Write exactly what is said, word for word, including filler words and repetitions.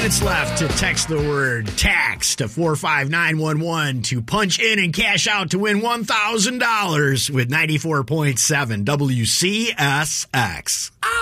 minutes left to text the word tax to four five nine one one to punch in and cash out to win one thousand dollars with ninety-four point seven W C S X.